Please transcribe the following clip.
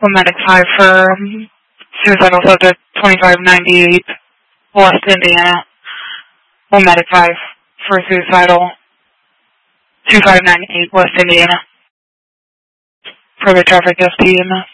Medic 5 for suicidal subject 2598 West Indiana. Medic 5 for suicidal 2598 West Indiana. Further traffic ST EMS.